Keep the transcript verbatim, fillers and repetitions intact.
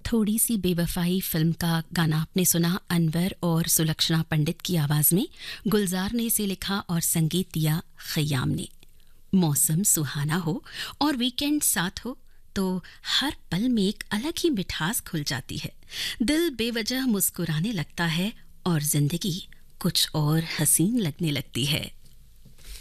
थोड़ी सी बेवफाई फिल्म का गाना आपने सुना अनवर और सुलक्षणा पंडित की आवाज़ में। गुलजार ने इसे लिखा और संगीत दिया खयाम ने। मौसम सुहाना हो और वीकेंड साथ हो तो हर पल में एक अलग ही मिठास खुल जाती है। दिल बेवजह मुस्कुराने लगता है और जिंदगी कुछ और हसीन लगने लगती है।